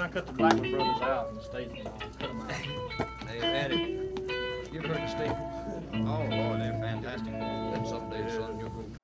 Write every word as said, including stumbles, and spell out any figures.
I cut the Blackman brothers out and the Statesmen, I'll cut them out. They've had it. You've heard the Statesmen? Oh, Lord, they're fantastic. Then someday, son, you'll go